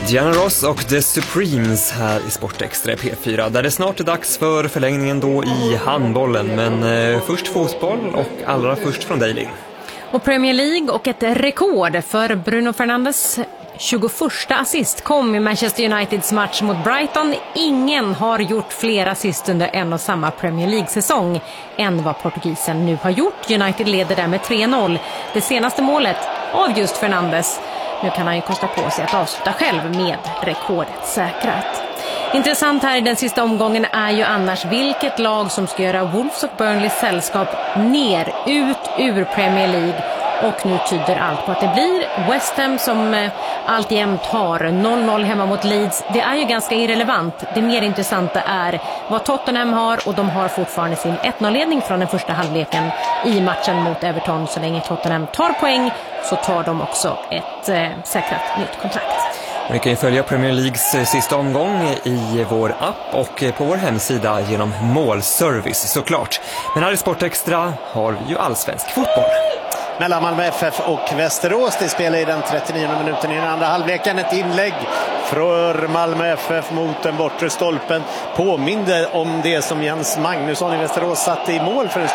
Diana Ross och The Supremes här i Sportextra P4, där det snart är dags för förlängningen då i handbollen. Men först fotboll och allra först från Daily. Och Premier League och ett rekord för Bruno Fernandes 21 assist kom i Manchester Uniteds match mot Brighton. Ingen har gjort fler assist under en och samma Premier League-säsong än vad portugisen nu har gjort. United leder där med 3-0. Det senaste målet av just Fernandes. Nu kan han ju kosta på sig att avsluta själv med rekordet säkrat. Intressant här i den sista omgången är ju annars vilket lag som ska göra Wolves och Burnleys sällskap ut ur Premier League. Och nu tyder allt på att det blir West Ham som alltjämt har 0-0 hemma mot Leeds. Det är ju ganska irrelevant. Det mer intressanta är vad Tottenham har, och de har fortfarande sin 1-0-ledning från den första halvleken i matchen mot Everton. Så länge Tottenham tar poäng så tar de också ett säkrat nytt kontrakt. Vi kan ju följa Premier Leagues sista omgång i vår app och på vår hemsida genom målservice såklart. Men här i Sportextra har vi ju allsvensk fotboll. Mellan Malmö FF och Västerås. Det spelar i den 39 minuten i den andra halvleken. Ett inlägg för Malmö FF mot den bortre stolpen. Påminde om det som Jens Magnusson i Västerås satte i mål för en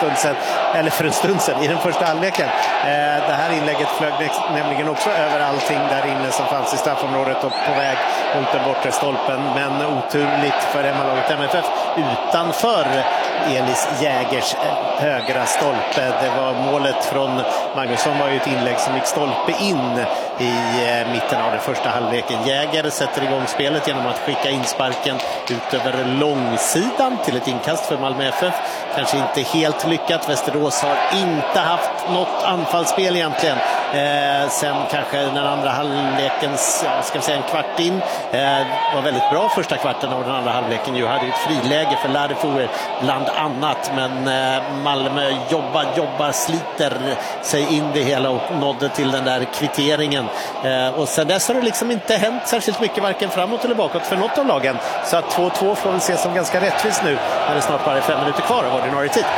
stund sedan i den första halvleken. Det här inlägget flög nämligen också över allting där inne som fanns i straffområdet och på väg mot den bortre stolpen. Men oturligt för hemmalaget MFF utanför Elis Jägers högra stolpe. Det var målet från Magnusson, var ju ett inlägg som gick stolpe in i mitten av den första halvleken. Jäger sätter igång spelet genom att skicka insparken ut över långsidan till ett inkast för Malmö FF. Kanske inte helt lyckat. Västerås har inte haft något anfallsspel egentligen. Sen kanske den andra halvlekens, ska vi säga en kvart in, var väldigt bra första kvarten av den andra halvleken. Ju hade ett friläge för Ladefouer bland annat, men Malmö jobbar, sliter sig in det hela och nådde till den där kvitteringen. Och sen dess har det liksom inte hänt särskilt mycket varken framåt eller bakåt för något av lagen. Så att 2-2 får vi se som ganska rättvist nu när det snart bara är 5 minuter kvar av ordinarie tid.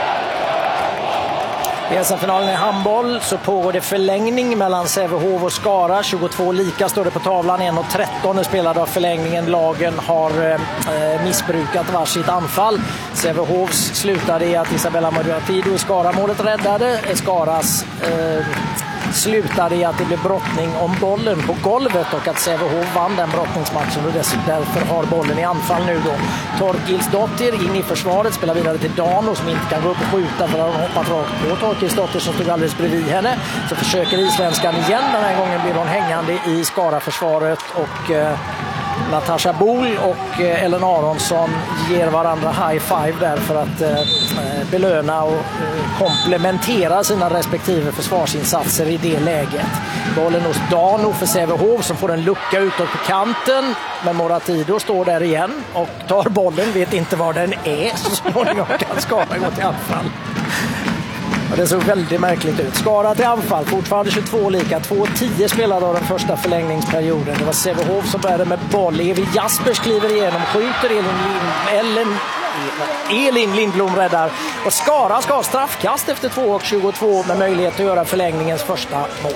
I SM-finalen i handboll så pågår det förlängning mellan Sävehof och Skara. 22 lika står det på tavlan. 1:13 är spelade av förlängningen. Lagen har missbrukat varsitt anfall. Sävehofs slutade i att Isabella Modiatido i Skara-målet räddade. Skaras slutade i att det blev brottning om bollen på golvet och att Sävehof vann den brottningsmatchen, och därför har bollen i anfall nu då. Torkilsdottir in i försvaret, spelar vidare till Dano som inte kan gå upp och skjuta för att ha hoppat rakt på Torkilsdottir som stod alldeles bredvid henne. Så försöker isvenskan igen, den här gången blir hon hängande i Skara-försvaret och Natasha Bol och Ellen Aronsson ger varandra high five där för att belöna och komplementera sina respektive försvarsinsatser i det läget. Bollen hos Dano för Sävehof som får en lucka utåt på kanten, men Moratido står där igen och tar bollen, vet inte var den är, så småningom kan Skara gå till anfall. Och det såg väldigt märkligt ut. Skara till anfall, fortfarande 22 lika. 2:10 spelade av den första förlängningsperioden. Det var Sävehof som började med boll. Evi Jaspers kliver igenom, skjuter Elin Lindblom räddar. Och Skara ska ha straffkast efter 2:22 med möjlighet att göra förlängningens första mål.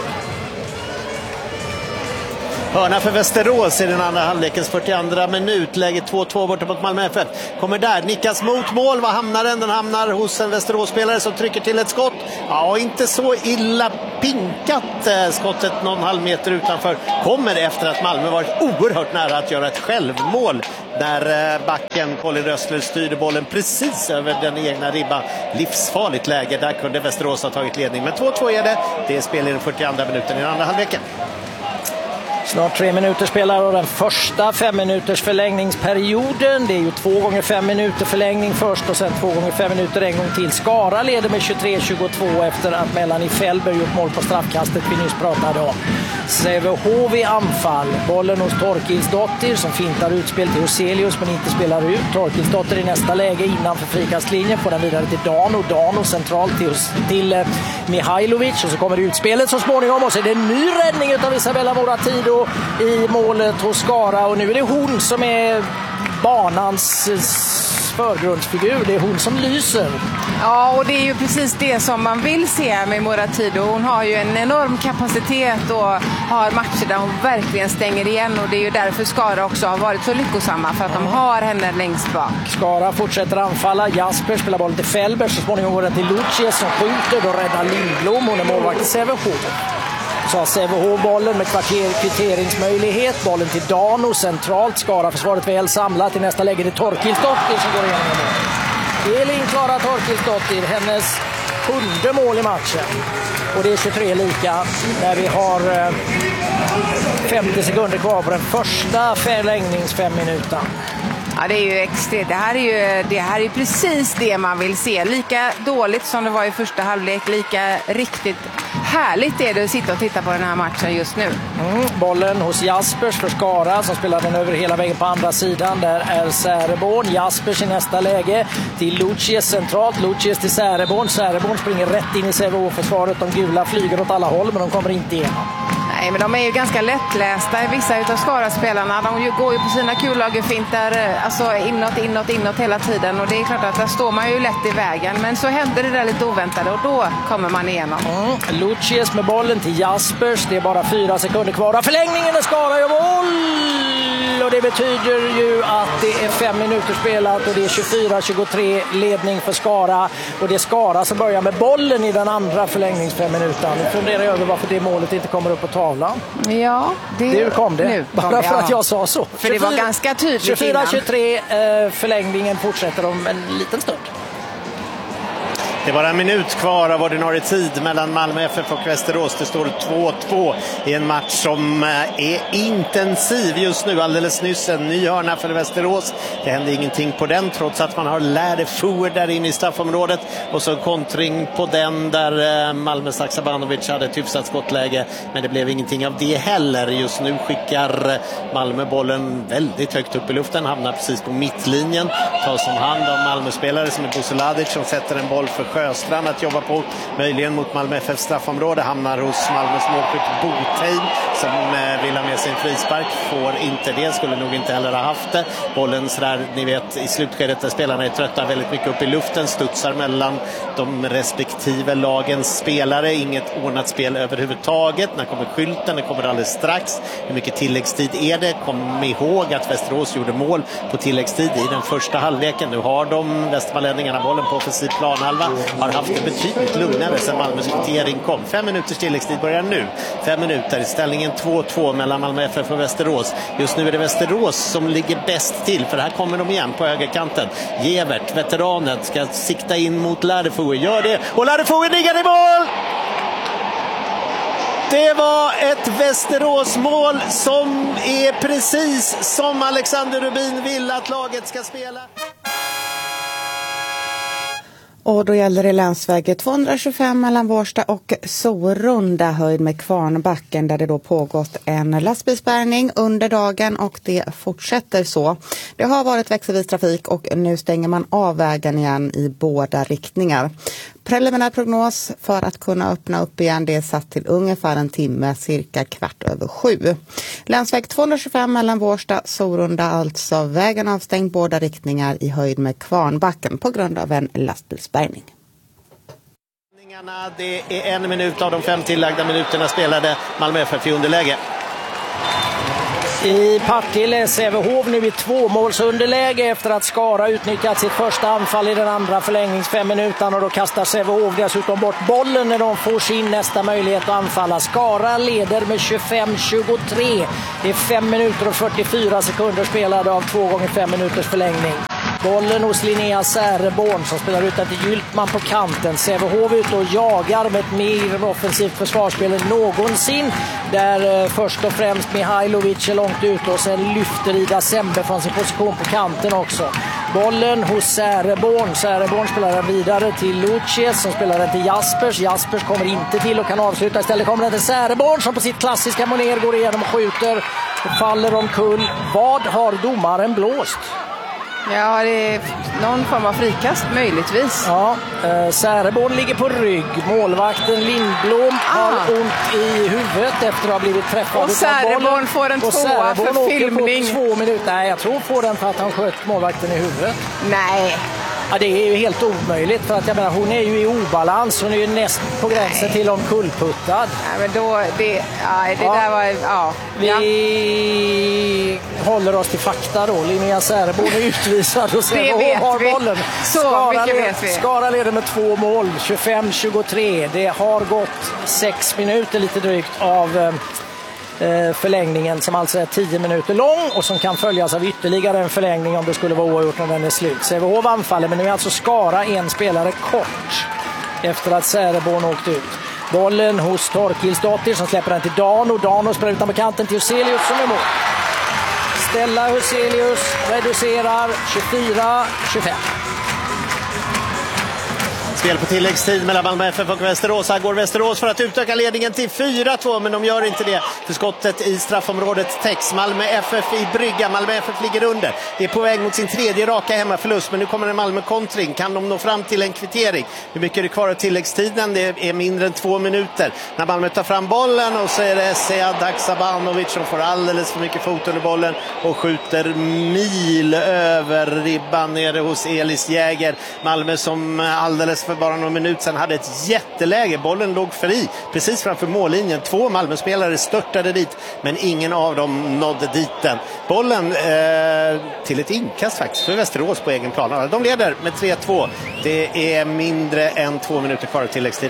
Hörna för Västerås i den andra halvlekens 42 minut. Läget 2-2 borta mot Malmö FF. Kommer där, nickas mot mål. Vad hamnar den? Den hamnar hos en Västeråsspelare som trycker till ett skott. Ja, inte så illa pinkat. Skottet någon halv meter utanför. Kommer efter att Malmö varit oerhört nära att göra ett självmål. Där backen Colin Rössler styrde bollen precis över den egna ribban. Livsfarligt läge. Där kunde Västerås ha tagit ledning. Men 2-2 är det. Det spelar i den 42 minuten i den andra halvleken. Snart 3 minuter spelar och den första 5 minuters förlängningsperioden. Det är ju 2 gånger 5 minuter förlängning först och sen 2 gånger 5 minuter en gång till. Skara leder med 23-22 efter att Melanie Fällberg gjort mål på straffkastet vi nyss pratade om. Sävehof i anfall. Bollen hos Torkilsdottir som fintar utspel till Huselius men inte spelar ut. Torkilsdottir i nästa läge innanför frikastlinjen. Får den vidare till Dano. Dano centralt till Mihailovic. Och så kommer utspelet så småningom. Och så är det en ny räddning av Isabella Moratido i målet hos Skara. Och nu är det hon som är banans förgrundsfigur. Det är hon som lyser Ja, och det är ju precis det som man vill se med Moratido. Hon har ju en enorm kapacitet och har matcher där hon verkligen stänger igen. Och det är ju därför Skara också har varit så lyckosamma, för att de har henne längst bak. Skara fortsätter anfalla. Jasper spelar bollen till Fellberg. Så småningom går den till Lucius som skjuter. Då räddar Lindblom. Hon är målvakt i Sävehof. Så har Sävehof bollen med kvitteringsmöjlighet. Bollen till Dano centralt. Skara försvaret väl samlat. I nästa läge det är Torkilsdottir som går igenom mål. Elin Klara Torkilsdottir, hennes 7:e mål i matchen. Och det är 23 lika när vi har 50 sekunder kvar på den första förlängnings 5 minuter. Ja, det är ju extremt. Det här är ju precis det man vill se. Lika dåligt som det var i första halvlek, lika riktigt härligt är det att sitta och titta på den här matchen just nu. Bollen hos Jaspers för Skara som spelar den över hela vägen på andra sidan. Där är Säreborn. Jaspers i nästa läge till Lucius centralt. Lucius till Säreborn. Säreborn springer rätt in i Sävehof-försvaret. De gula flyger åt alla håll, men de kommer inte igenom. Nej, men de är ju ganska lättlästa. Vissa utav Skara-spelarna, de går ju på sina kullagerfinter, alltså inåt hela tiden. Och det är klart att där står man ju lätt i vägen. Men så händer det där lite oväntade och då kommer man igenom. Lucius med bollen till Jaspers. Det är bara 4 sekunder kvar. Förlängningen är Skara gör mål! Och det betyder ju att det är 5 minuter spelat och det är 24-23 ledning för Skara. Och det är Skara som börjar med bollen i den andra förlängnings 5 minuter. Nu funderar jag över varför det målet inte kommer upp på tavlan. Ja, nu kom det. Nu kom bara det, för att jag sa så. För det var ganska tydligt 24-23 förlängningen fortsätter om en liten stund. Det är bara en minut kvar av ordinarie tid mellan Malmö FF och Västerås. Det står 2-2 i en match som är intensiv just nu. Alldeles nyss en ny hörna för Västerås. Det hände ingenting på den trots att man har Lärde Fuer där inne i straffområdet. Och så kontring på den där Malmö Saksabanovic hade ett hyfsat skottläge. Men det blev ingenting av det heller. Just nu skickar Malmö bollen väldigt högt upp i luften. Hamnar precis på mittlinjen. Tas om hand av Malmö-spelare som är Buseladic som sätter en boll för Sjöstrand att jobba på, möjligen mot Malmö FF straffområde, hamnar hos Malmös målskytt Botheim som vill ha med sin frispark, får inte det, skulle nog inte heller ha haft det. Bollen sådär, ni vet, i slutskedet där spelarna är trötta väldigt mycket upp i luften, studsar mellan de respektive lagens spelare, inget ordnat spel överhuvudtaget. När kommer skylten? Det kommer alldeles strax. Hur mycket tilläggstid är det? Kom ihåg att Västerås gjorde mål på tilläggstid i den första halvleken. Nu har de västmanlänningarna bollen på offensiv planhalva, har haft det betydligt lugnare sedan Malmös kvittering kom. 5 minuters tilläggstid börjar nu. 5 minuter i ställningen 2-2 mellan Malmö FF och Västerås. Just nu är det Västerås som ligger bäst till, för här kommer de igen på högerkanten. Gevert, veteranen, ska sikta in mot Lärde Fuer. Gör det, och Lärde Fuer ligger i mål! Det var ett Västerås-mål som är precis som Alexander Rubin vill att laget ska spela. Och då gäller det länsväg 225 mellan Vårsta och Sorunda, höjd med Kvarnbacken, där det då pågått en lastbilsbärgning under dagen och det fortsätter så. Det har varit växelvis trafik och nu stänger man av vägen igen i båda riktningar. Preliminär prognos för att kunna öppna upp igen, det är satt till ungefär en timme, cirka 6:15. Länsväg 225 mellan Vårsta och Sorunda, alltså vägen avstängd båda riktningar i höjd med Kvarnbacken på grund av en lastbilsbärgning. Det är 1 minut av de 5 tillagda minuterna spelade Malmö FF i underläge. I Partille är Sävehof nu i 2-målsunderläge efter att Skara utnyttjat sitt första anfall i den andra förlängnings 5 minuter, och då kastar Sävehof dessutom bort bollen när de får sin nästa möjlighet att anfalla. Skara leder med 25-23. Det är 5 minuter och 44 sekunder spelade av 2 gånger 5 minuters förlängning. Bollen hos Linnea Säreborn som spelar ut till Gyltman på kanten. Sävehof ut och jagar med ett mer offensivt försvarsspel än någonsin. Där först och främst Mihailovic är långt ute och sen lyfter Ida Sembe från sin position på kanten också. Bollen hos Säreborn. Säreborn spelar den vidare till Lucius som spelar den till Jaspers. Jaspers kommer inte till och kan avsluta. Istället kommer den till Säreborn som på sitt klassiska manér går igenom och skjuter och faller omkull. Vad har domaren blåst? Ja, det är någon form av frikast möjligtvis. Ja, Säreborn ligger på rygg. Målvakten Lindblom har ont i huvudet efter att ha blivit träffad. Och Säreborn får en 2 för filmning. 2 minuter. Nej, jag tror får den för att han sköt målvakten i huvudet. Nej, Ja, det är ju helt omöjligt för att jag menar, hon är ju i obalans. Hon är ju näst på gränsen till omkullputtad. Nej, men då, där var, ja. Vi håller oss till fakta då. Linnea Säreborn är utvisad och Sävehof har bollen. Skara leder med 2 mål, 25-23. Det har gått 6 minuter lite drygt av förlängningen som alltså är 10 minuter lång och som kan följas av ytterligare en förlängning om det skulle vara oavgjort när den är slut. Sävehof anfaller, men nu är alltså Skara en spelare kort efter att Säreborn åkte ut. Bollen hos Torkilsdottir som släpper den till Dano. Dano spelar utanför kanten till Huselius som är mål. Stella Huselius reducerar 24-25. Spel på tilläggstid mellan Malmö FF och Västerås. Här går Västerås för att utöka ledningen till 4-2, men de gör inte det. För skottet i straffområdet täcks. Malmö FF i brygga. Malmö FF ligger under. Det är på väg mot sin 3:e raka hemmaförlust, men nu kommer en Malmö-kontring. Kan de nå fram till en kvittering? Hur mycket är det kvar av tilläggstiden? Det är mindre än 2 minuter. När Malmö tar fram bollen och så är det Sead Haksabanovic som får alldeles för mycket fot under bollen och skjuter mil över ribban nere hos Elis Jäger. Malmö som alldeles för bara någon minut sedan hade ett jätteläge. Bollen låg fri precis framför mållinjen. 2 Malmö-spelare störtade dit, men ingen av dem nådde dit den. Bollen till ett inkast faktiskt för Västerås på egen plan. De leder med 3-2. Det är mindre än 2 minuter kvar till tilläggstid.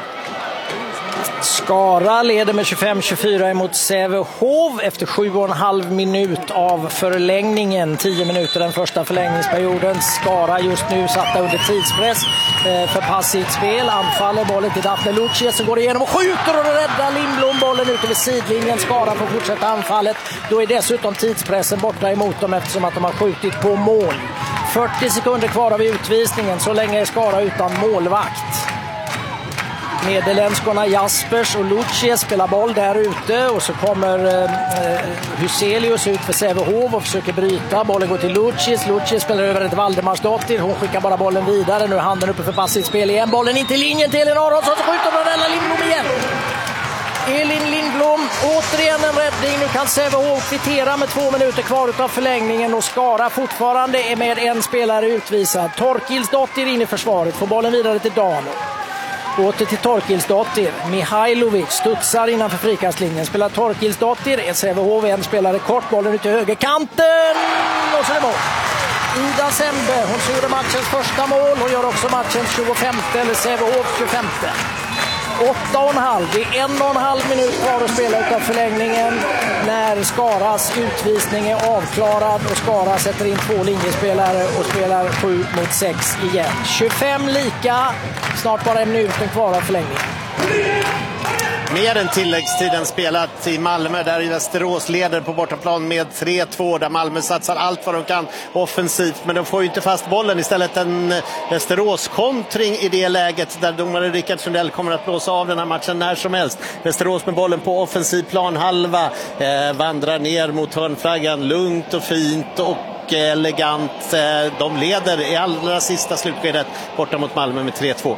Skara leder med 25-24 emot Sävehof efter 7,5 minut av förlängningen. 10 minuter den första förlängningsperioden. Skara just nu satta under tidspress för passivt spel. Anfaller bollen till Daphne Lucia som går igenom och skjuter och räddar Lindblom bollen ute vid sidlinjen. Skara får fortsätta anfallet. Då är dessutom tidspressen borta emot dem eftersom att de har skjutit på mål. 40 sekunder kvar av utvisningen. Så länge är Skara utan målvakt. Nederländskorna Jaspers och Lucia spelar boll där ute och så kommer Huselius ut för Sävehof och försöker bryta. Bollen går till Lucia. Lucia spelar över ett Valdemarsdottir. Hon skickar bara bollen vidare. Nu är handen uppe för passivt spel igen. Bollen in till linjen till Elin Aronsson så skjuter Brunella Lindblom igen. Elin Lindblom, återigen en räddning. Nu kan Sävehof kvittera med 2 minuter kvar av förlängningen och Skara fortfarande är med en spelare utvisad. Torkilsdottir in i försvaret. Får bollen vidare till Dano. Åter till Torkilsdottir. Mihailovic studsar innanför frikastlinjen. Spelar Torkilsdottir. Sävehof en spelare kort. Bollen ut till högerkanten. Och så är det mål. Ida Sembe. Hon gjorde matchens första mål. Hon gör också matchens 25 eller Sävehof 25. 8,5. Det är 1,5 minut kvar att spela utav förlängningen när Skaras utvisning är avklarad och Skara sätter in 2 linjespelare och spelar 7-6 igen. 25 lika, snart bara 1 minut kvar av förlängningen. Mer än tilläggstiden spelat i Malmö där Västerås leder på bortaplan med 3-2 där Malmö satsar allt vad de kan offensivt, men de får ju inte fast bollen. Istället en Västerås-kontring i det läget där domare Rickard Sundell kommer att blåsa av den här matchen när som helst. Västerås med bollen på offensiv plan halva vandrar ner mot hörnflaggan lugnt och fint och elegant. De leder i allra sista slutskedet borta mot Malmö med 3-2.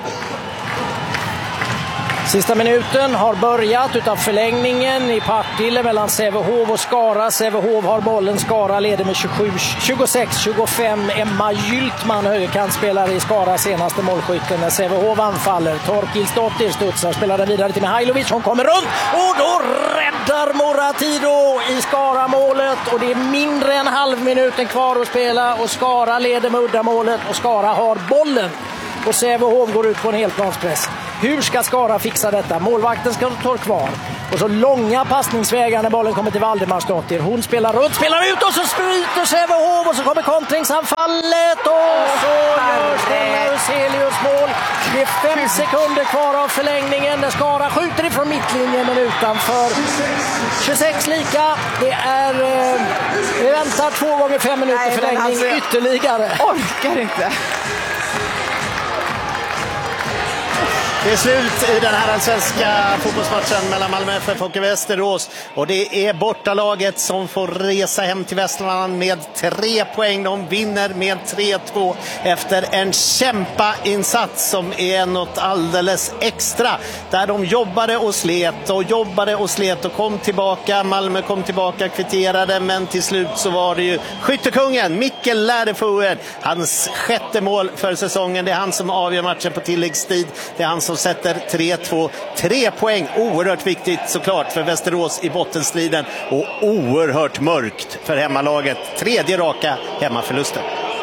Sista minuten har börjat utav förlängningen i Partille mellan Sävehof och Skara. Sävehof har bollen, Skara leder med 26-25. Emma Gyltman, högerkantspelare i Skara, senaste målskytten när Sävehof anfaller. Torkilsdottir studsar, spelar den vidare till Mihailovic. Hon kommer runt och då räddar Moratido i Skara-målet. Och det är mindre än halvminuten kvar att spela och Skara leder med uddamålet och Skara har bollen. Och Sävehof går ut på en helplanspress. Hur ska Skara fixa detta? Målvakten ska ta kvar. Och så långa passningsvägar när bollen kommer till Valdemarsdottir. Hon spelar runt, spelar ut och så spruter Sävehof och så kommer kontringsanfallet och så gör Stella Huselius mål. Det är 5 sekunder kvar av förlängningen där Skara skjuter ifrån mittlinjen men utanför. 26 lika. Det är vi väntar 2 gånger 5 minuter förlängning ytterligare. Orkar inte. Det är slut i den här allsvenska fotbollsmatchen mellan Malmö FF och Västerås. Och det är bortalaget som får resa hem till Västmanland med 3 poäng. De vinner med 3-2 efter en kämpainsats som är något alldeles extra. Där de jobbade och slet och kom tillbaka. Malmö kom tillbaka, kvitterade, men till slut så var det ju skyttekungen Mikkel Läderfoen. Hans 6:e mål för säsongen. Det är han som avgör matchen på tilläggstid. Det är han som sätter 3-2. 3 poäng, oerhört viktigt såklart för Västerås i bottenstriden och oerhört mörkt för hemmalaget. 3:e raka hemmaförlusten.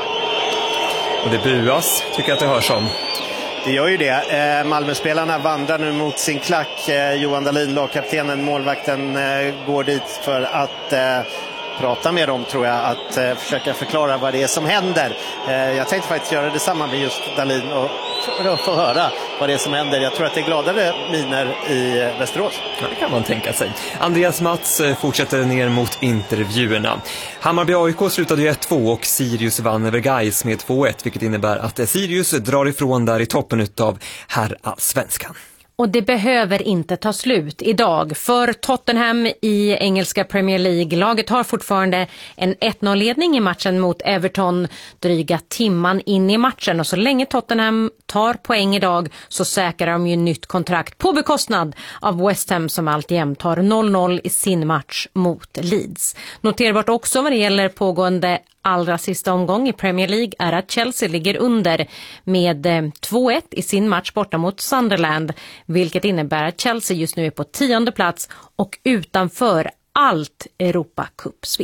Och det buas, tycker jag att det hörs om. Det gör ju det. Malmöspelarna vandrar nu mot sin klack. Johan Dahlin, lagkaptenen, målvakten, går dit för att prata med dem, tror jag, att försöka förklara vad det är som händer. Jag tänkte faktiskt göra detsamma med just Dahlin och få höra vad det är som händer. Jag tror att det är gladare miner i Västerås. Ja, det kan man tänka sig. Andreas Mats fortsätter ner mot intervjuerna. Hammarby AIK slutade ju 1-2 och Sirius vann över Gais med 2-1, vilket innebär att Sirius drar ifrån där i toppen utav herrallsvenskan. Och det behöver inte ta slut idag för Tottenham i engelska Premier League. Laget har fortfarande en 1-0-ledning i matchen mot Everton dryga timman in i matchen. Och så länge Tottenham tar poäng idag så säkrar de ju nytt kontrakt på bekostnad av West Ham som alltjämt har 0-0 i sin match mot Leeds. Noterbart också vad det gäller pågående allra sista omgång i Premier League är att Chelsea ligger under med 2-1 i sin match borta mot Sunderland, vilket innebär att Chelsea just nu är på 10:e plats och utanför allt Europacup-spel.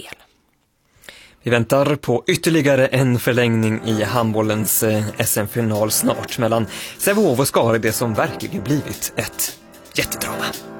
Vi väntar på ytterligare en förlängning i handbollens SM-final snart mellan Sävehof och Skara, det som verkligen blivit ett jättedrama.